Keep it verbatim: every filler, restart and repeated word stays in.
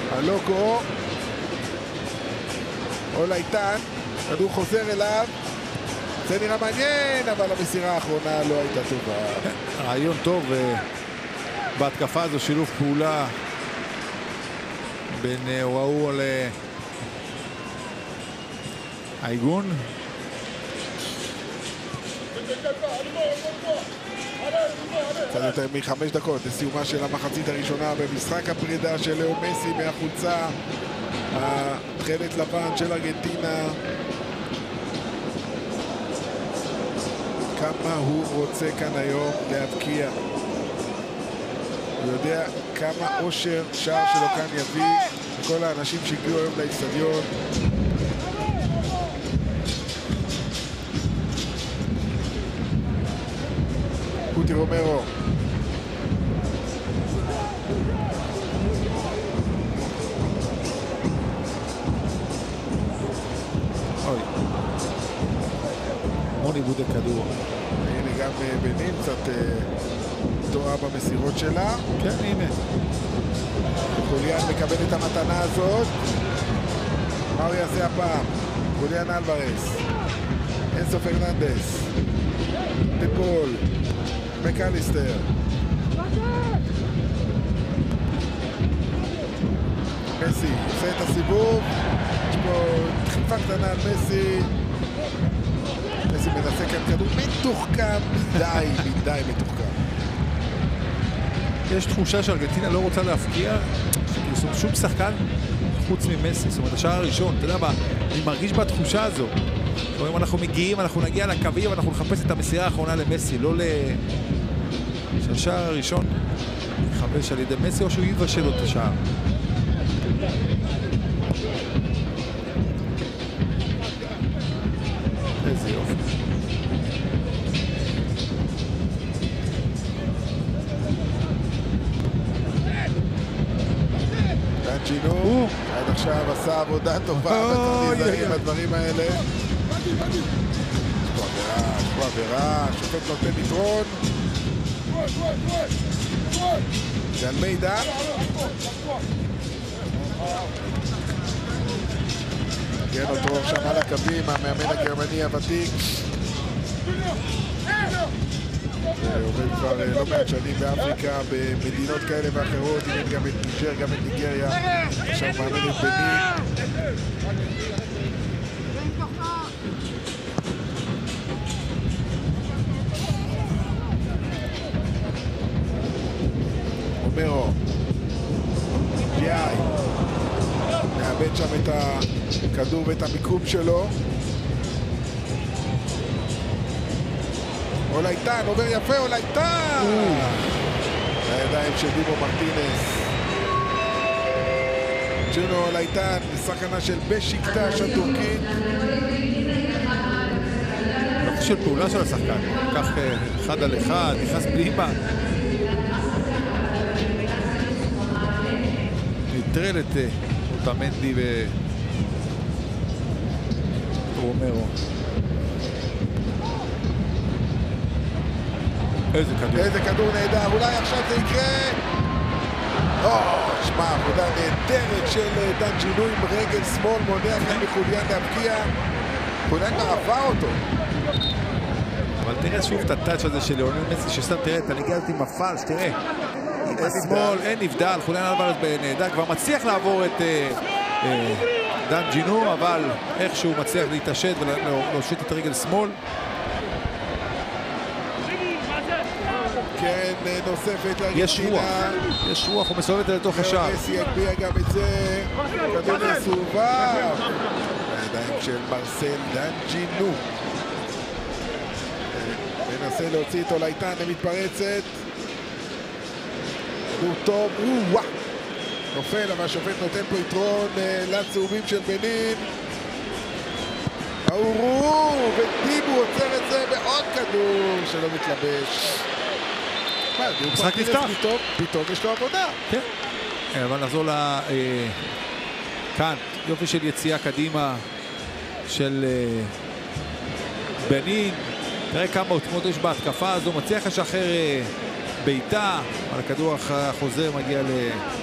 הלוקו. אולייטן, כדור חוזר אליו. זה נראה מעניין, אבל המסירה האחרונה לא הייתה טובה. רעיון טוב בהתקפה הזו, שילוב פעולה בין ראו על העיגון. קצת יותר מחמש דקות לסיומה של המחצית הראשונה במשחק הפרידה של לאו מסי מהחולצה התכלת לבן של ארגנטינה. כמה הוא רוצה כאן היום להבקיע. הוא יודע כמה אושר שער שלו כאן יביא לכל האנשים שהגיעו היום לאצטדיון. קוטי רומרו. אוי. המון איבודי כדור. הנה גם בנין קצת טועה במסירות שלה. כן, הנה. חוליאן מקבל את המתנה הזאת. מה הוא יעשה הפעם? חוליאן אלוורס. אינסו פרננדס. דפול. מקליסטר. מסי עושה את הסיבוב. יש פה דחיפה קטנה על מסי. מסי מנסה כאן כדור מתוחכם מדי, מדי מתוחכם. יש תחושה שארגנטינה לא רוצה להפקיע שום שחקן חוץ ממסי. זאת אומרת, השער הראשון, אתה יודע מה, אני מרגיש בתחושה הזו. אם אנחנו מגיעים, אנחנו נגיע לקווים, אנחנו נחפש את המסירה האחרונה למסי, לא ל... שהשער הראשון יחבש על ידי מסי או שהוא יבשל לו את השער. איזה יופי. דנג'ינו עד עכשיו עשה עבודה טובה וצריך להיזהר עם הדברים האלה. יש פה עבירה, יש פה עבירה, שופט נותן יתרון. זה אלמיידה. מגן אותו שם על הקווים, המאמן הגרמני הוותיק. עובד כבר לא מעט שנים באפריקה, במדינות כאלה ואחרות, אימן גם את ניג'ר, גם את ניגריה. עכשיו מאמן את בנין. רומרו. גיאי. מאבד שם את הכדור ואת המיקום שלו. אולייטן, עובר יפה, אולייטן! הידיים של דימו מרטינס. ג'ונו אולייטן, שחקנה של בשיקטש הטורקית. לא של פעולה של השחקן, כך אחד על אחד, נכנס פנימה. נטרל את אוטמנדי ורומרו. איזה כדור. איזה כדור נהדר, אולי עכשיו זה יקרה. או, שמע, עבודה נהדרת של דנג'ינו עם רגל שמאל, מונע כאן מחוליאן להבקיע. חוליאן כבר עבר אותו. אבל תראה שוב את הטאץ' הזה של ליאונל מסי, ששם תראה את הנגיעה הזאת עם הפלש, תראה. עם השמאל, אין נבדל, חוליאן אלוורס בנהדר, כבר מצליח לעבור את דנג'ינו, אבל איכשהו מצליח להתעשת ולהושיט את רגל שמאל. קרן נוספת לארגנטינה. יש רוח, יש רוח, הוא מסובבת לתוך השער. מסי יגביה גם את זה. כדור מסובב. הידיים של מרסל דנג'ינו. מנסה להוציא את אולייטן למתפרצת. כדור טוב. וואו. נופל, אבל השופט נותן פה יתרון לצהובים של בנין. אורו, ודיבו עוצר את זה בעוד כדור שלא מתלבש. משחק נפתח. פתאום יש לו עבודה. כן, אבל נחזור לכאן. יופי של יציאה קדימה של בנין. תראה כמה עוצמות יש בהתקפה הזו. מצליח לשחרר בעיטה, אבל הכדור החוזר מגיע ל...